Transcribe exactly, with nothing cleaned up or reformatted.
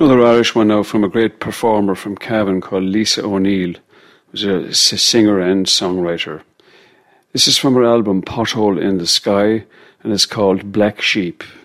Another Irish one now from a great performer from Cavan called Lisa O'Neill, who's a s- singer and songwriter. This is from her album Pothole in the Sky, and it's called Black Sheep.